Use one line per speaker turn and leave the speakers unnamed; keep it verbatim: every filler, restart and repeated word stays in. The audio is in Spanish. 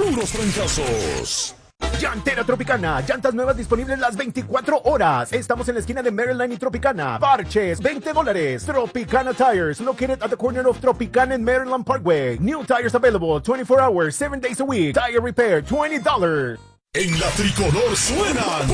puros trancazos.
Llantera Tropicana, llantas nuevas disponibles las veinticuatro horas. Estamos en la esquina de Maryland y Tropicana. Parches, veinte dólares. Tropicana Tires, located at the corner of Tropicana and Maryland Parkway. New tires available twenty-four hours, seven days a week. Tire repair, twenty dollars.
En la tricolor suenan